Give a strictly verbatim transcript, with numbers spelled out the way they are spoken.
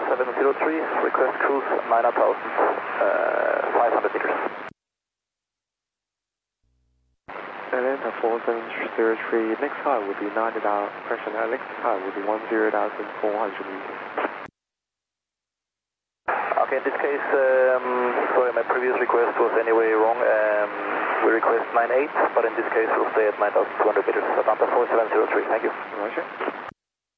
seven zero three, request cruise nine thousand five hundred meters. Atlanta four seven zero three, next height will be ninety thousand, correction, next height will be ten thousand four hundred meters. Okay, in this case, um, sorry, my previous request was anyway wrong. Um, we request nine eight, but in this case we'll stay at nine thousand two hundred meters. Atlanta four seven zero three, thank you. Roger.